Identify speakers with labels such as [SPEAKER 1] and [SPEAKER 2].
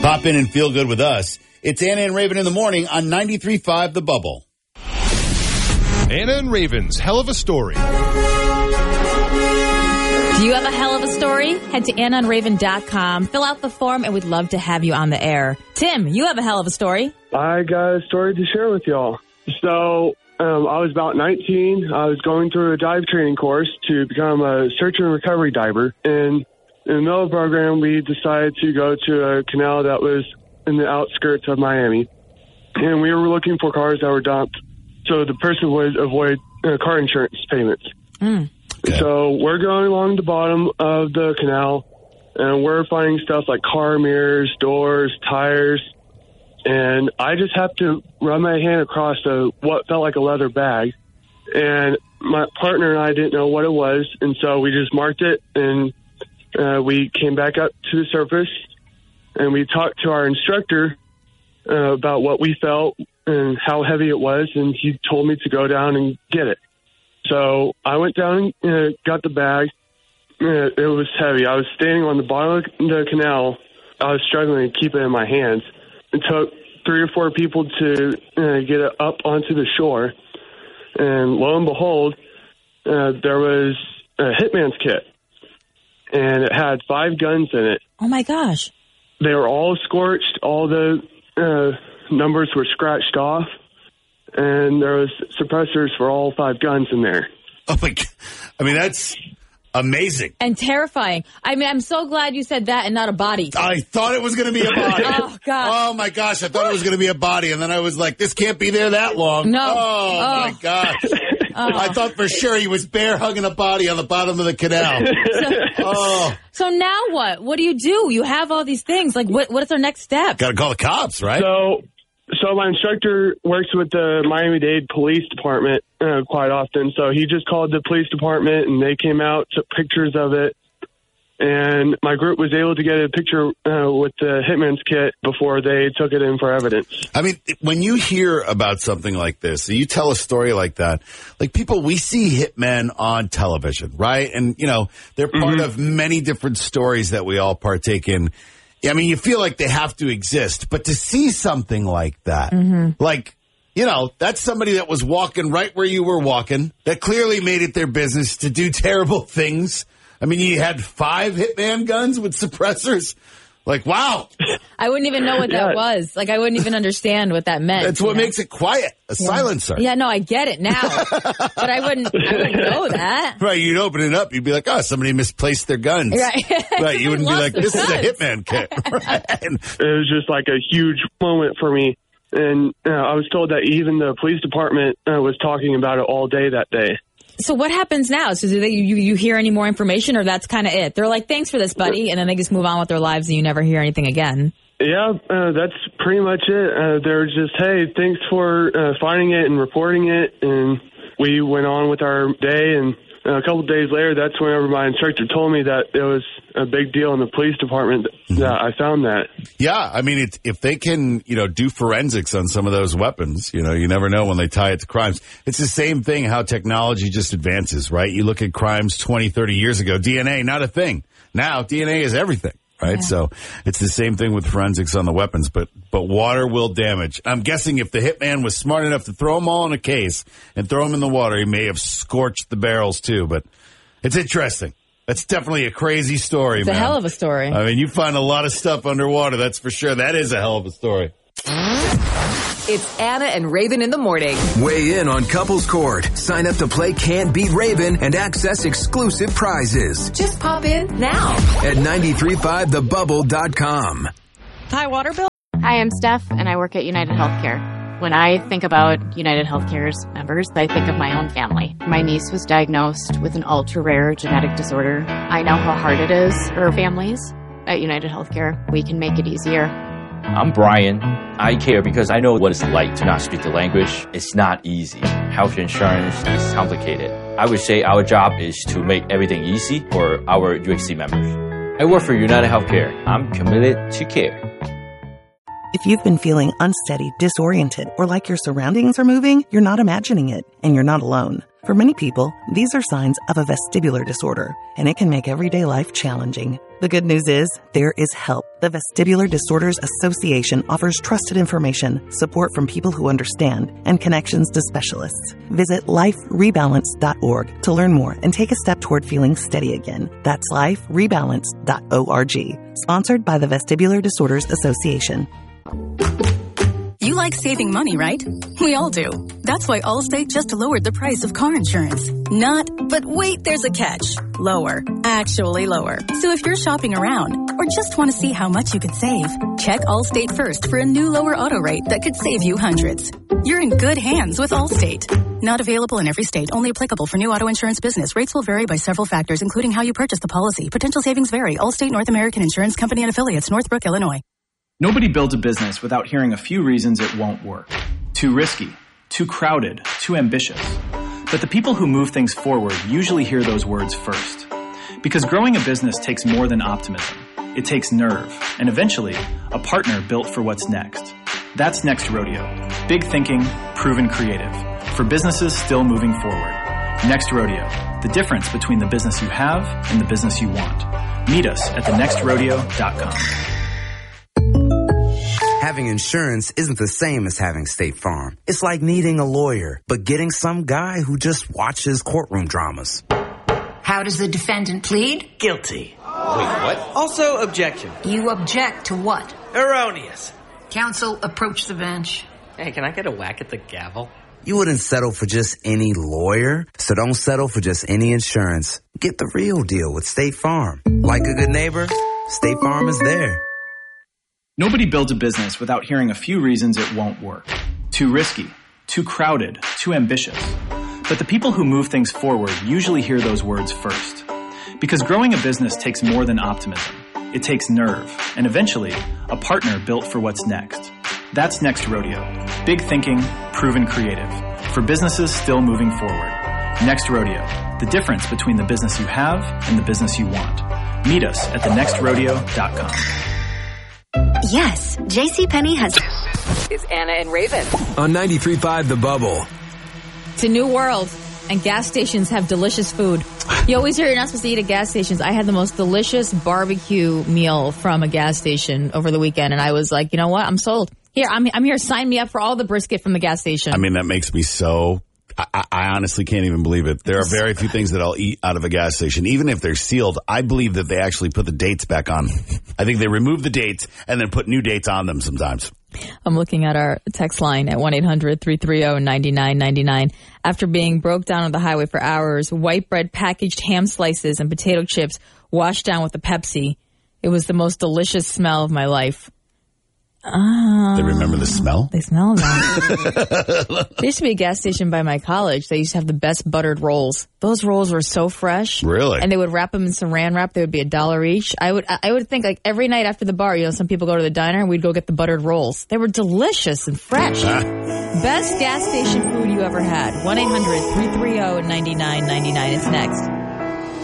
[SPEAKER 1] Pop in and feel good with us. It's Anna and Raven in the morning on 93.5 The Bubble.
[SPEAKER 2] Anna and Raven's Hell of a Story.
[SPEAKER 3] Do you have a hell of a story? Head to AnnaandRaven.com, fill out the form, and we'd love to have you on the air. Tim, you have a hell of a story.
[SPEAKER 4] I got a story to share with y'all. So, I was about 19. I was going through a dive training course to become a search and recovery diver. And in the middle of the program, we decided to go to a canal that was in the outskirts of Miami. And we were looking for cars that were dumped so the person would avoid car insurance payments.
[SPEAKER 3] Okay.
[SPEAKER 4] So we're going along the bottom of the canal, and we're finding stuff like car mirrors, doors, tires. And I just have to run my hand across what felt like a leather bag. And my partner and I didn't know what it was, and so we just marked it, and we came back up to the surface, and we talked to our instructor about what we felt and how heavy it was, and he told me to go down and get it. So I went down and got the bag. It was heavy. I was standing on the bottom of the canal. I was struggling to keep it in my hands. It took 3 or 4 people to get it up onto the shore. And lo and behold, there was a hitman's kit. And it had 5 guns in it.
[SPEAKER 3] Oh, my gosh.
[SPEAKER 4] They were all scorched. All the numbers were scratched off. And there was suppressors for all 5 guns in there.
[SPEAKER 1] Oh, my God. I mean, that's amazing.
[SPEAKER 3] And terrifying. I mean, I'm so glad you said that and not a body.
[SPEAKER 1] I thought it was going to be a body.
[SPEAKER 3] Oh, God.
[SPEAKER 1] Oh, my gosh. I thought it was going to be a body. And then I was like, this can't be there that long.
[SPEAKER 3] No.
[SPEAKER 1] Oh, my gosh. I thought for sure he was bear hugging a body on the bottom of the canal.
[SPEAKER 3] So now what? What do? You have all these things. Like, what is our next step?
[SPEAKER 1] Got to call the cops, right?
[SPEAKER 4] So my instructor works with the Miami-Dade Police Department quite often. So he just called the police department, and they came out, took pictures of it. And my group was able to get a picture with the hitman's kit before they took it in for evidence.
[SPEAKER 1] I mean, when you hear about something like this, you tell a story like that, like people, we see hitmen on television, right? And, you know, they're part of many different stories that we all partake in. I mean, you feel like they have to exist, but to see something like that, like, you know, that's somebody that was walking right where you were walking, that clearly made it their business to do terrible things. I mean, you had 5 hitman guns with suppressors. Like, wow.
[SPEAKER 3] I wouldn't even know what that was. Like, I wouldn't even understand what that meant.
[SPEAKER 1] That's what makes it quiet. A silencer.
[SPEAKER 3] Yeah, no, I get it now. But I wouldn't know that.
[SPEAKER 1] Right, you'd open it up. You'd be like, oh, somebody misplaced their guns.
[SPEAKER 3] Right.
[SPEAKER 1] Right, you wouldn't be like, this is a hitman kit. Right.
[SPEAKER 4] It was just like a huge moment for me. And I was told that even the police department was talking about it all day that day.
[SPEAKER 3] So what happens now? So do you hear any more information, or that's kind of it? They're like, thanks for this, buddy, and then they just move on with their lives and you never hear anything again.
[SPEAKER 4] Yeah, that's pretty much it. They're just, hey, thanks for finding it and reporting it, and we went on with our day, and a couple of days later, that's whenever my instructor told me that it was a big deal in the police department that I found that.
[SPEAKER 1] Yeah, I mean, if they can, you know, do forensics on some of those weapons, you know, you never know when they tie it to crimes. It's the same thing how technology just advances, right? You look at crimes 20, 30 years ago, DNA, not a thing. Now, DNA is everything. Right. Yeah. So it's the same thing with forensics on the weapons, but water will damage. I'm guessing if the hitman was smart enough to throw them all in a case and throw them in the water, he may have scorched the barrels too, but it's interesting. That's definitely a crazy story,
[SPEAKER 3] man.
[SPEAKER 1] It's
[SPEAKER 3] a hell of a story.
[SPEAKER 1] I mean, you find a lot of stuff underwater. That's for sure. That is a hell of a story.
[SPEAKER 5] It's Anna and Raven in the morning.
[SPEAKER 6] Weigh in on Couples Court. Sign up to play Can't Beat Raven and access exclusive prizes.
[SPEAKER 5] Just pop in now
[SPEAKER 6] at 935thebubble.com.
[SPEAKER 3] High water bill?
[SPEAKER 7] Hi, I'm Steph, and I work at United Healthcare. When I think about United Healthcare's members, I think of my own family. My niece was diagnosed with an ultra-rare genetic disorder. I know how hard it is for families. At United Healthcare, we can make it easier.
[SPEAKER 8] I'm Brian. I care because I know what it's like to not speak the language. It's not easy. Health insurance is complicated. I would say our job is to make everything easy for our UHC members. I work for United Healthcare. I'm committed to care.
[SPEAKER 9] If you've been feeling unsteady, disoriented, or like your surroundings are moving, you're not imagining it, and you're not alone. For many people, these are signs of a vestibular disorder, and it can make everyday life challenging. The good news is there is help. The Vestibular Disorders Association offers trusted information, support from people who understand, and connections to specialists. Visit liferebalance.org to learn more and take a step toward feeling steady again. That's liferebalance.org. Sponsored by the Vestibular Disorders Association.
[SPEAKER 10] You like saving money, right? We all do. That's why Allstate just lowered the price of car insurance. Not, but wait, there's a catch. Lower. Actually lower. So if you're shopping around or just want to see how much you could save, check Allstate first for a new lower auto rate that could save you hundreds. You're in good hands with Allstate. Not available in every state. Only applicable for new auto insurance business. Rates will vary by several factors, including how you purchase the policy. Potential savings vary. Allstate North American Insurance Company and Affiliates, Northbrook, Illinois.
[SPEAKER 11] Nobody builds a business without hearing a few reasons it won't work. Too risky, too crowded, too ambitious. But the people who move things forward usually hear those words first. Because growing a business takes more than optimism. It takes nerve, and eventually, a partner built for what's next. That's Next Rodeo. Big thinking, proven creative. For businesses still moving forward. Next Rodeo. The difference between the business you have and the business you want. Meet us at thenextrodeo.com.
[SPEAKER 12] Having insurance isn't the same as having State Farm. It's like needing a lawyer, but getting some guy who just watches courtroom dramas.
[SPEAKER 13] How does the defendant plead?
[SPEAKER 14] Guilty. Wait, what? Also, objection.
[SPEAKER 13] You object to what?
[SPEAKER 14] Erroneous.
[SPEAKER 13] Counsel, approach the bench.
[SPEAKER 14] Hey, can I get a whack at the gavel?
[SPEAKER 12] You wouldn't settle for just any lawyer, so don't settle for just any insurance. Get the real deal with State Farm. Like a good neighbor, State Farm is there.
[SPEAKER 11] Nobody builds a business without hearing a few reasons it won't work. Too risky, too crowded, too ambitious. But the people who move things forward usually hear those words first. Because growing a business takes more than optimism. It takes nerve, and eventually, a partner built for what's next. That's Next Rodeo. Big thinking, proven creative. For businesses still moving forward. Next Rodeo. The difference between the business you have and the business you want. Meet us at thenextrodeo.com.
[SPEAKER 10] Yes, JCPenney has...
[SPEAKER 5] It's Anna and Raven.
[SPEAKER 6] On 93.5 The Bubble.
[SPEAKER 3] It's a new world, and gas stations have delicious food. You always hear you're not supposed to eat at gas stations. I had the most delicious barbecue meal from a gas station over the weekend, and I was like, you know what? I'm sold. Here, I'm here. Sign me up for all the brisket from the gas station.
[SPEAKER 1] I mean, that makes me so... I honestly can't even believe it. There are very few things that I'll eat out of a gas station. Even if they're sealed, I believe that they actually put the dates back on. I think they remove the dates and then put new dates on them sometimes.
[SPEAKER 3] I'm looking at our text line at 1-800-330-9999. After being broke down on the highway for hours, white bread, packaged ham slices, and potato chips washed down with a Pepsi. It was the most delicious smell of my life.
[SPEAKER 1] They remember the smell?
[SPEAKER 3] They smell that. There used to be a gas station by my college. They used to have the best buttered rolls. Those rolls were so fresh.
[SPEAKER 1] Really?
[SPEAKER 3] And they would wrap them in saran wrap. They would be $1 each. I would think like every night after the bar, some people go to the diner and we'd go get the buttered rolls. They were delicious and fresh. Best gas station food you ever had. 1-800-330-9999. It's next.